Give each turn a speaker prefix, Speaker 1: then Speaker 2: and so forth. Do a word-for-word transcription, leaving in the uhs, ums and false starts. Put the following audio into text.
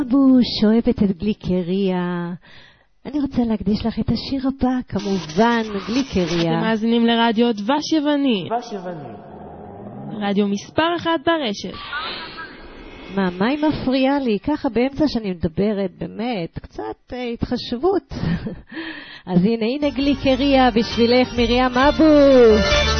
Speaker 1: אבוש אוהבת את גליקריה. אני רוצה להקדיש לך את השיר הבא, כמובן, גליקריה.
Speaker 2: אתם מאזינים לרדיו דבש יווני.
Speaker 3: דבש יווני.
Speaker 2: רדיו מספר אחת ברשת.
Speaker 1: מה, מה היא מפריעה לי? ככה באמצע שאני מדברת, באמת, קצת אה, התחשבות. אז הנה, הנה גליקריה בשבילך, מרים אבוש.